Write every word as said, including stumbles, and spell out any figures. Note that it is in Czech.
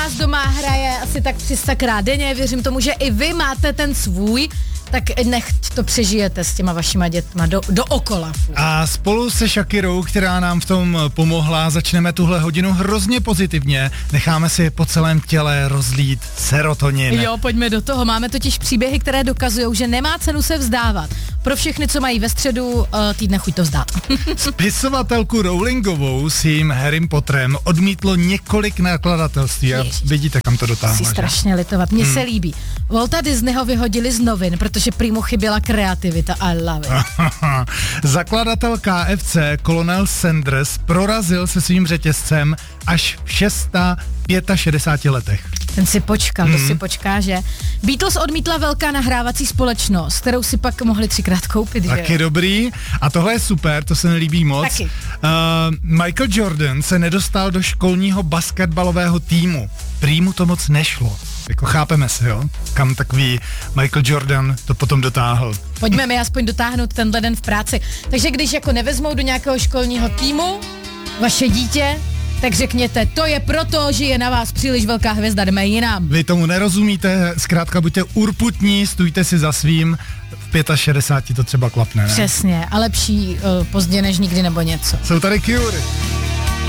nás doma hraje asi tak tři sta krát denně, věřím tomu, že i vy máte ten svůj, tak nechť to přežijete s těma vašima dětma do, do okola. A spolu se Shakirou, která nám v tom pomohla, začneme tuhle hodinu hrozně pozitivně. Necháme si po celém těle rozlít serotonin. Jo, pojďme do toho. Máme totiž příběhy, které dokazují, že nemá cenu se vzdávat. Pro všechny, co mají ve středu uh, týdne chuť to vzdát. Spisovatelku Rowlingovou s jím Harrym Potterem odmítlo několik nakladatelství. A vidíte, kam to dotáhlo. Musí strašně litovat. Mně hmm. se líbí. Walta Disneyho vyhodili z novin, protože prý mu chyběla kreativita. I love it. Zakladatel K F C Colonel Sanders prorazil se svým řetězcem až v šedesáti pěti letech. Ten si počkal, hmm. to si počká, že? Beatles odmítla velká nahrávací společnost, kterou si pak mohli třikrát koupit, že? Taky dobrý. A tohle je super, to se mi líbí moc. Taky. Uh, Michael Jordan se nedostal do školního basketbalového týmu. Prý mu to moc nešlo. Jako chápeme si, jo? Kam takový Michael Jordan to potom dotáhl. Pojďme mi aspoň dotáhnout tenhle den v práci. Takže když jako nevezmou do nějakého školního týmu vaše dítě, tak řekněte, to je proto, že je na vás příliš velká hvězda, jdeme jinam. Vy tomu nerozumíte, zkrátka buďte urputní, stůjte si za svým, v šedesáti pěti to třeba klapne, ne? Přesně, a lepší uh, pozdě než nikdy nebo něco. Jsou tady Curie.